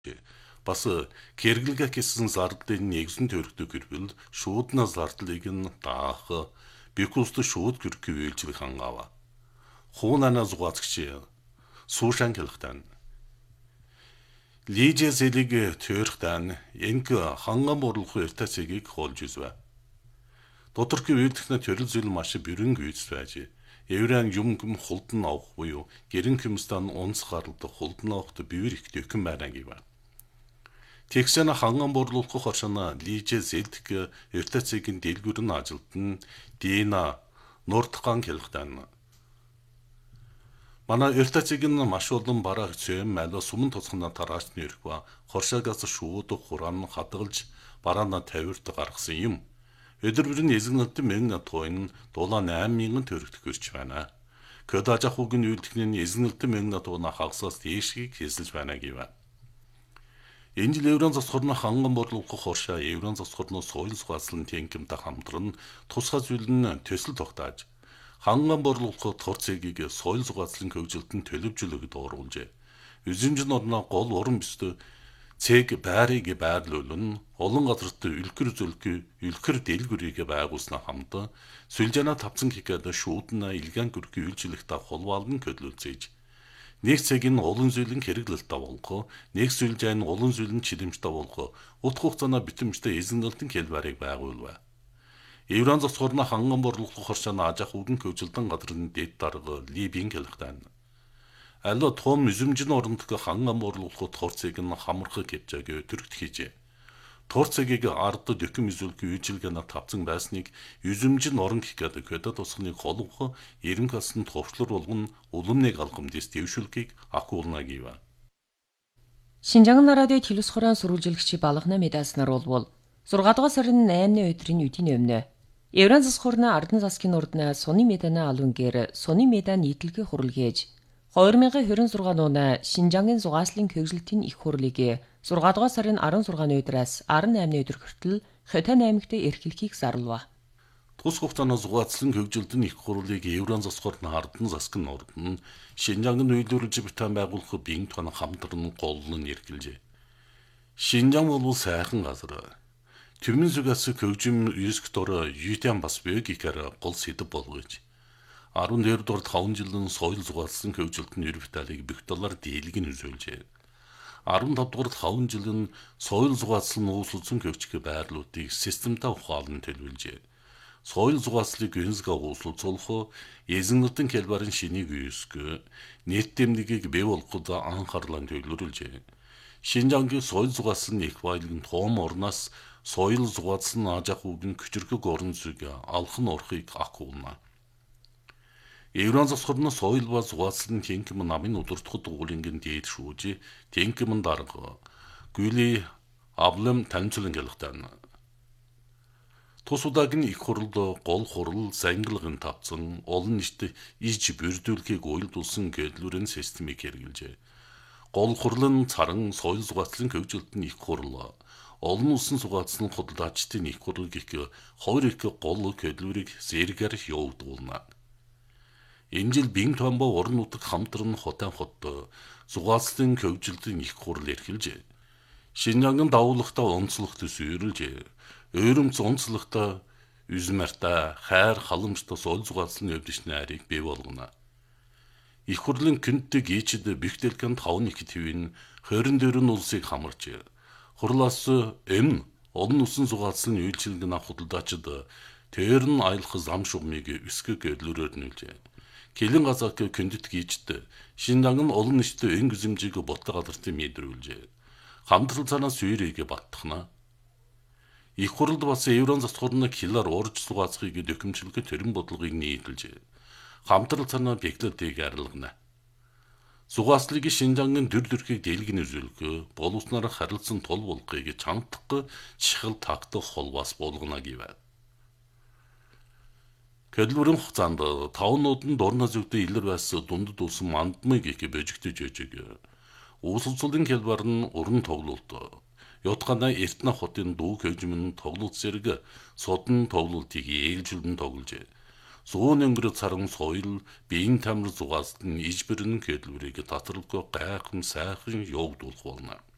Бас гэргэлгээ гэсэн зардлын нэгэн төрөлтөг гэрвэл шуудна зардлыг нь даах бикуст шууд гэрхи үйлчлэх хангава. Хуунана зугаацгч суушан хэлхтэн. Лижэсэлиг төрхтэн энг ханган борлох эртэцгийг хоолж үзвэ. Доторх үйлдэхнэ төрөл зүйл маш бүрэн гүйц байж. Евран юм хулдан авах буюу гэрэн хэмстан унц гаралд хулдан авахт бивэр их дэхэн байна гэв. Тэгсэн ханган борлуулах хоршона лижэ зэлдэх эртэцгийн дэлгүр нь ажилтан Дина Нурдхан хэлхтэн. Манай эртэцэг нь маш олон бараг зэм мало сумын тоцхона тарааш нэрхва хоршаагаас шууд хуран хадгалж бараана тавирт гаргасан юм. Өдөр бүрийн эзэгнэлтэн мэн тойн дулаа 8,000 төгрөгт хүрч байна. Көдаж ахугийн үйлдэхний эзэгнэлтэн мэн тойна хагасаас дээшгийг хэсэлж байна гэв. Энэ жил Еврон засхорны ханган борлуулах хоршоо Еврон засхорны соёл зугаалсан тэнхимтэй хамтран тусгай зүйл нь төсөл тогтоож ханган борлуулах тор цэгийг соёл зугаалсан хөгжилтөнд төлөвжүүлэхэд оруулжээ. Үзэмжин орноо гол уран бүстэй цэг байрыг байрлуулан олон газарт үлгэр зүлхий үлгэр дэлгүрийг байгуулснаа хамт сүлжэна тавцан хийгээд шүүднэ илгэн гүрхи үйлчлэхтэй холбоолн хөдөлгөж нэг цэг нь олон зүйлэн хэрэглэлтэй болох, нэг сүлжээ нь олон зүйлэн чилэмжтэй болох, утга хугацааны битэмжтэй эзэнгэлтэн хэлбэрийг байгуулв. Еврон засхорны ханган борлуулах хоршоона ажах үгэн хөгжилтөн газрын дэд дарга Либийн хэлхтэн. Алла том үзэмжин орондох ханган борлуулах торцыг нь хамархаг хэмжээг өтөрөгт хийжээ. Торцгийг ард дөкөм изүүлэх үйлчилгээний тавцан байсныг үзэмжин орон гэхэд көдөд тусганы холбох эрен касны товчлор болгон уламныг алхамдээс дэвшүүлгийг ахуулна гэв. Шинжаан радио телевиз хорон сурвалжилагчи балгана медас нар болвол 6 дугаар сарын 8-ны өдрийн үдийн өмнө Еврон засхорны Ардан засгийн урдна Суны медана алунгэр Суны медан нийтлэгээ хурлгээж 2026 оны Шинжаангийн зугааслын хөгжилтийн их хурлыг 6 дугаар сарын 16-ны өдрөөс 18-ны өдөр хүртэл Хотын аймагт эрхлэхийг зарлав. Тус хугацааны зугаацлан хөгжилтийн их хурлыг Еврон засхорны Ардан засгийн урдна Шинжаангийн үйлдвэрлэж битэн байгуулах бие тон хамтран голлон эрхэлжээ. Шинжаан бол сайхан газар. Төмөн зүгээс хөгжим юсктор юйтэн бас бэгикэр гол сэдв болгож 12 дугаар 5 жилийн соёл зугаалсан хөгжилтийн ерөвталыг бүх талаар дийлэг нь үзүүлжээ. 15 дугаар 5 жилийн соёл зугаалсан ууслсан хөгжих байрлуудыг системтэй ухаалн төлөвлөжээ. Соёл зугааллыг гэнсгээ ууслуулах, эзэнгэлтэн хэлбэрийн шинийг үүсгэх, нийт тэмдгийг бий болгоход анхаарлаа төвлөрүүлжээ. Шинжаангийн соёл зугаалсан их баялагын том орноос соёл зугаалсан ажах үгэн küçürхэг орон зүйг алхан орохыг ахуулна. Еврон засхорны соёл ба зугаалсан тэнхим намын удирдахад уулынгийн дээд шүүж тэнхим дарга Гүли Аблам танилцуулан гэлхтэн. Тус удаагийн их хурлд гол хурал зангилгын тавцан олон нийтэд иж бүрдүүлэхийг уйлдуулсан гэдлүүрийн системийг хэрэгжилжээ. Гол хурлын царан соёл зугаалсан хөгжилтийн их хурал олон улсын зугаалсан худалдаачдын их хурлыг их хоёр их гол гэдлүүрийг зэрэгээр явуулна. Энэ жил Бин Томбо орон нутаг хамтран хотын хот зугаалсан хөгжилтийн их хурал эрхэлжээ. Шинжаангийн давуулагтай онцлогт сүйрэлжээ. Өөрөмц онцлогтой үзмэртэй хайр халамжтай соёл зугаалсан өвдөшний арийг бий болгоно. Их хурлын күнтэг ичэд бихтэлхэн 5-1 твийн 24 улсыг хамарч хурлаас олон улсын зугаалсан үйлчилгээний худалдаачид тэр нь аялах зам шугамыг өсгөх гэдлүүрээр нүүлжээ. Кэлэн газак күндэт гीчд Шинжаан нь олон нийтэд эн гүзэмжийг бодлого газартын мэдрүүлжээ. Хамтрал цаанаас үерийг баттахна. Их хурлд бас Еврон засхорны хилээр урж зугаацхыг дөкөмжлөхөд төрийн бодлогыг нийтэлжээ. Хамтрал цаанаа бэглэлтийг арилгана. Зугааслыг Шинжаангийн дүр төрхийг дэлгэн үзүүлэх, боловсноор харилцан тул болгохыг чамдах чихэл тагтах холбоос болгоно гэв. Гэдлүүрийн хугацаанд 5 нуудан дурна зүгтээ илэр байс дундад улсан мандмыг их божигтож ээжэг. Ууслцлын хэлбэр нь уран тоглолт. Ятгана Эртнэ хотын дүү хөгжмөн тоглолт зэрэг содон тоглолтыг ээлжүүлэн тоглож. 100 өнгөрөд саран соёл биеийн тамир зугаалт нь ижбэрэн гэдлүүрийг татралгүй гайхам сайхан явагдуулах болно.